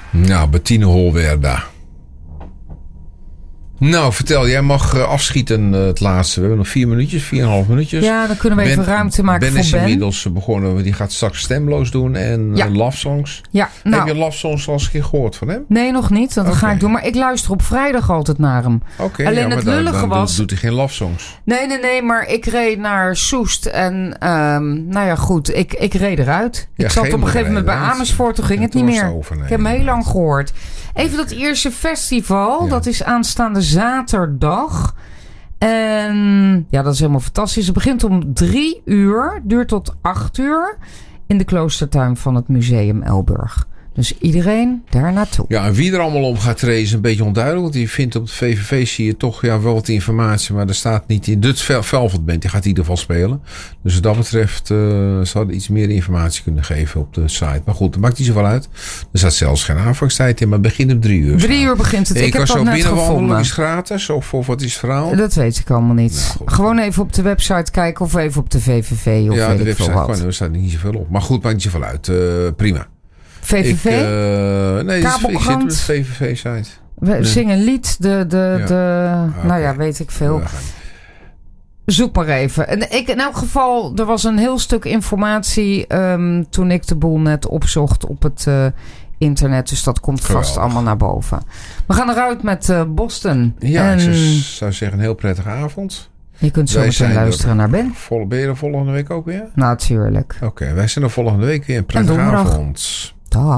Nou, Bettine Holwerda. Nou, vertel, jij mag afschieten het laatste. We hebben nog 4 minuutjes, 4,5 minuutjes. Ja, dan kunnen we even ruimte maken voor Ben. Ben is inmiddels begonnen, die gaat straks stemloos doen en love songs. Ja, nou. Heb je love songs al eens een keer gehoord van hem? Nee, nog niet. Dat ga ik doen. Maar ik luister op vrijdag altijd naar hem. Alleen het lullige was... doet hij geen love songs. Nee, maar ik reed naar Soest en nou ja, goed. Ik reed eruit. Ik zat op een gegeven moment bij Amersfoort, toen ging het niet meer. Ik heb hem heel lang gehoord. Even dat eerste festival, dat is aanstaande zaterdag. En ja, dat is helemaal fantastisch. Het begint om 3 uur, duurt tot 8 uur in de kloostertuin van het Museum Elburg. Dus iedereen daar naartoe. Ja, en wie er allemaal om gaat treden is een beetje onduidelijk. Want je vindt op de VVV zie je toch wel wat informatie. Maar er staat niet in. Dutch Velvet Band, die gaat in ieder geval spelen. Dus wat dat betreft zouden iets meer informatie kunnen geven op de site. Maar goed, dat maakt niet zoveel uit. Er staat zelfs geen aanvangstijd in. Maar het begint om 3 uur. 3 uur begint het. Ik heb dat net gevonden. Is gratis? Of wat is het verhaal? Dat weet ik allemaal niet. Nou, gewoon even op de website kijken. Of even op de VVV. Of ja, de website. Er staat niet zoveel op. Maar goed, maakt niet zoveel uit. Prima. VVV? Nee, ik zit op de VVV-site. We zingen een lied. Nou ja, weet ik veel. Zoek maar even. En in elk geval, er was een heel stuk informatie toen ik de boel net opzocht op het internet. Dus dat komt vast allemaal naar boven. We gaan eruit met Boston. Ja, ik zou zeggen een heel prettige avond. Je kunt zo meteen luisteren naar Ben. Ben je er volgende week ook weer? Natuurlijk. Oké, wij zijn er volgende week weer. Een prettige avond. Dag.